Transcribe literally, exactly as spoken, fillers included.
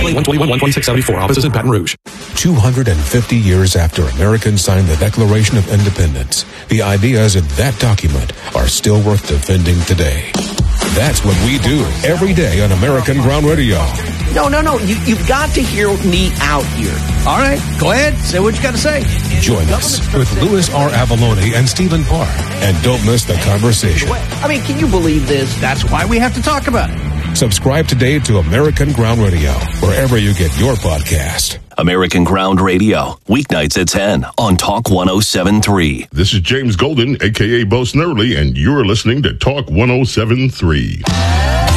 one twenty-one, one twenty-six seventy-four. Offices in Baton Rouge. two hundred fifty years after Americans signed the Declaration of Independence, the ideas in that document are still worth defending today. That's what we do every day on American Ground Radio. No, no, no. You, you've got to hear me out here. All right. Go ahead. Say what you got to say. Join us with Louis R. Avalone and Stephen Parr. And don't miss the conversation. I mean, can you believe this? That's why we have to talk about it. Subscribe today to American Ground Radio, wherever you get your podcast. American Ground Radio, weeknights at ten on Talk one oh seven point three. This is James Golden, a k a. Bo Snerdley, and you're listening to Talk one oh seven point three.